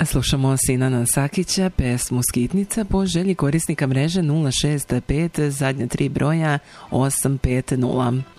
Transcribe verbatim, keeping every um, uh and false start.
Slušamo Sinana Sakića, pesmu Skitnica po želji korisnika mreže nula šest pet, zadnje tri broja osam pet nula.